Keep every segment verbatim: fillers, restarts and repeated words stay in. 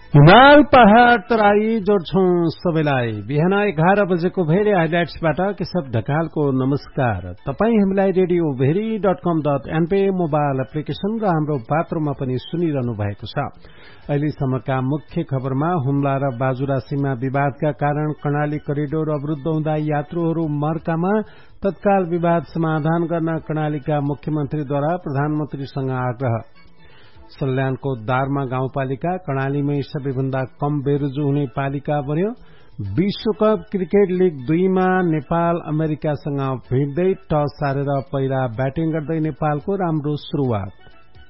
हिमाल पहाड़ तराई जोड्छौं सबैलाई। बिहान एघार बजेको भेरी हाइलाइट्सबाट केशव ढकालको नमस्कार। तपाई हामीलाई रेडियो भेरी डट कम डट एनपी मोबाइल एप्लिकेशन र हाम्रो पात्रोमा पनि सुनिरहनु भएको छ। अहिलेसम्मका मुख्य खबरमा हुम्ला र बाजुरा सीमा विवादका कारण कर्णाली करिडोर अवरुद्ध हुँदा यात्रुहरू मर्कामा। तत्काल विवाद समाधान गर्न कर्णालीका मुख्यमन्त्रीद्वारा प्रधानमन्त्रीसँग आग्रह। सल्यानको दारमा गाउँपालिका कर्णालीमै सबैभन्दा कम बेरोजु हुने पालिका बन्यो। विश्वकप क्रिकेट लीग दुईमा नेपाल अमेरिकासँग भिड्दै टस हारेर पहिला ब्याटिङ गर्दै नेपालको राम्रो शुरूआत।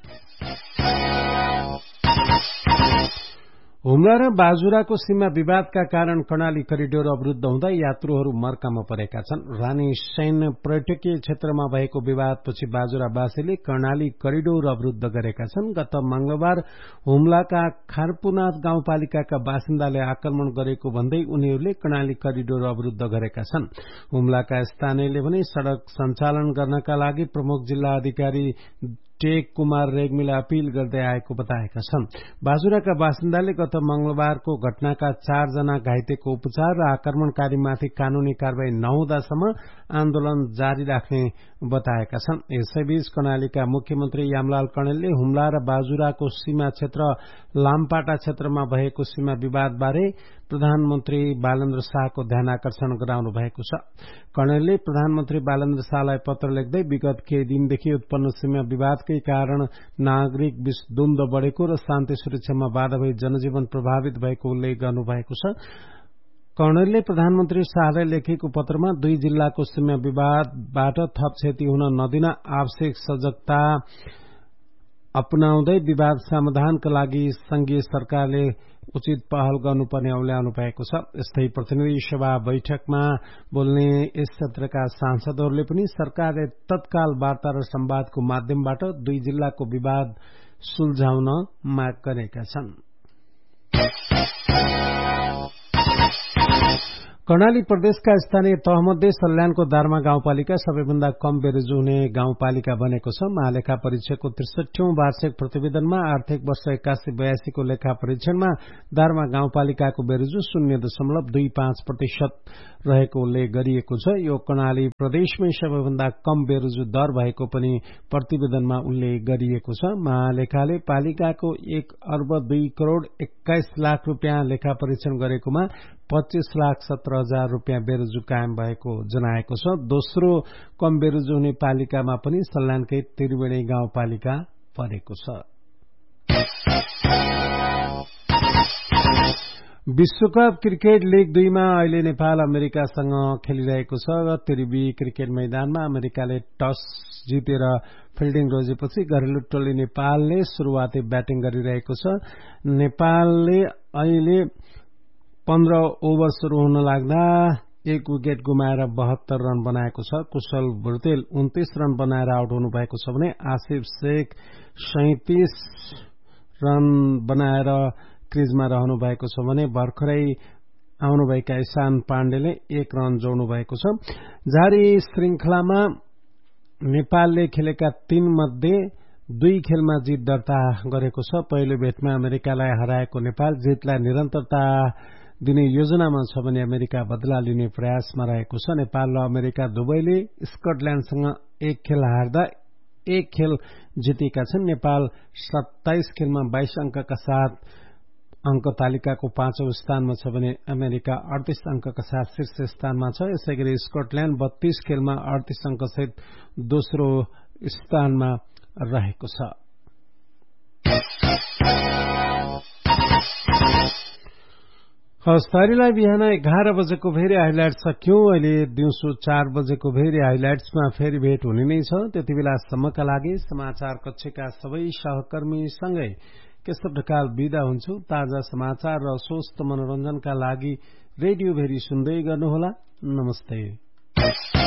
हुम्ला र बाजुराको सीमा विवादका कारण कर्णाली करिडोर अवरुद्ध हुँदा यात्रुहरू मर्कामा परेका छन्। रानी सैन्य पर्यटकीय क्षेत्रमा भएको विवादपछि बाजुरावासीले कर्णाली करिडोर अवरुद्ध गरेका छन्। गत मंगलबार हुम्लाका खारपुनाथ गाउँपालिकाका बासिन्दाले आक्रमण गरेको भन्दै उनीहरूले कर्णाली करिडोर अवरुद्ध गरेका छन्। हुम्लाका स्थानीयले भने सड़क सञ्चालन गर्नका लागि प्रमुख जिल्ला अधिकारी टेक कुमार रेग्मीलाई अपील गर्दै आएको बताएका छन्। बाजुराका बासिन्दाले गत मंगलबारको घटनाका चारजना घाइतेको उपचार र आक्रमणकारीमाथि कानूनी कारवाही नहुँदासम्म आन्दोलन जारी राख्ने बताएका छन्। यसैबीच कर्णालीका मुख्यमन्त्री यामलाल कणेलले हुम्ला र बाजुराको सीमा क्षेत्र लामपाटा क्षेत्रमा भएको सीमा विवादबारे प्रधानमन्त्री बालेन्द्र शाहको ध्यान आकर्षण गराउनु भएको छ। कणेलले प्रधानमन्त्री बालेन्द्र शाहलाई पत्र लेख्दै विगत केही दिनदेखि उत्पन्न सीमा विवादकै कारण नागरिक बीच द्वन्द्व बढ़ेको र शान्ति सुरक्षामा बाधा भई जनजीवन प्रभावित भएको उल्लेख गर्नुभएको छ। कणेलले प्रधानमन्त्री शाहलाई लेखेको पत्रमा दुई जिल्लाको सीमा विवादबाट थप क्षति हुन नदिन आवश्यक सजगता अपनाउँदै विवाद समाधानका लागि संघीय सरकारले उचित पहल गर्नुपर्ने औल्याउनु भएको छ। यस्तै प्रतिनिधि सभा बैठकमा बोल्ने यस क्षेत्रका सांसदहरूले पनि सरकारले तत्काल वार्ता र संवादको माध्यमबाट दुई जिल्लाको विवाद सुल्झाउन माग गरेका छन्। कर्णाली प्रदेशका स्थानीय तहमध्ये सल्यानको दारमा गाउँपालिका सबैभन्दा कम बेरोजु हुने गाउँपालिका बनेको छ। महालेखा परीक्षाको त्रिसठीौं वार्षिक प्रतिवेदनमा आर्थिक वर्ष एक्कासी बयासीको लेखा परीक्षणमा दारमा गाउँपालिकाको बेरोजु शून्य दशमलव दुई पाँच प्रतिशत रहेको उल्लेख गरिएको छ। यो कर्णाली प्रदेशमै सबैभन्दा कम बेरोजु दर भएको पनि प्रतिवेदनमा उल्लेख गरिएको छ। महालेखाले पालिकाको एक अर्ब दुई करोड़ एक्काइस लाख रूपियाँ लेखा परीक्षण गरेकोमा पच्चीस लाख सत्र हजार रूपियाँ बेरोजु कायम भएको जनाएको छ। दोस्रो कम बेरोजु हुने पालिकामा पनि सल्यानकै त्रिवेणी गाउँपालिका परेको छ। विश्वकप क्रिकेट लीग दुईमा अहिले नेपाल अमेरिकासँग खेलिरहेको छ। त्रिवी क्रिकेट मैदानमा अमेरिकाले टस जितेर फिल्डिङ रोजेपछि घरेलु टोली नेपालले शुरूआती ब्याटिङ गरिरहेको छ। नेपालले अहिले पन्ध्र ओभर शुरू हुन लाग्दा एक विकेट गुमाएर बहत्तर रन बनाएको छ। कुशल भुर्तेल उन्तीस रन बनाएर आउट हुनु भएको छ भने आसिफ शेख सैंतीस रन बनाएर क्रिजमा रहनु भएको छ भने भर्खरै आउनुभएका ईशान पाण्डेले एक रन जोड्नु भएको छ। जारी श्रृंखलामा नेपालले खेलेका तीन मध्ये दुई खेलमा जित दर्ता गरेको छ। पहिलो भेटमा अमेरिकालाई हराएको नेपाल जितलाई निरन्तरता दिने योजनामा छ भने अमेरिका बदला लिने प्रयासमा रहेको छ। नेपाल र अमेरिका दुवैले स्कटल्याण्डसँग एक खेल हार्दा एक खेल जितेका छन्। नेपाल सत्ताइस खेलमा बाइस अंकका साथ अंक तालिकाको पाँचौं स्थानमा छ भने अमेरिका अडतीस अंकका साथ शीर्ष स्थानमा छ। यसैगरी स्कटल्याण्ड बत्तीस खेलमा अडतीस अंक सहित दोस्रो स्थानमा रहेको छ। हस्तारीलाई बिहान एघार बजेको फेरि हाइलाइट सक्यौं। अहिले दिउँसो चार बजेको फेरि हाइलाइट्समा फेरि भेट हुने नै छ। त्यति बेलासम्मका लागि समाचार कक्षका सबै सहकर्मीसँगै केशव ढकाल बिदा हुन्छु। ताजा समाचार र स्वस्थ मनोरञ्जनका लागि रेडियो भेरी सुन्दै गर्नुहोला। नमस्ते।